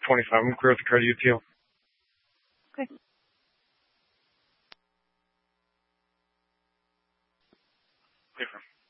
25. I'm clear with the credit appeal. Okay. Clear.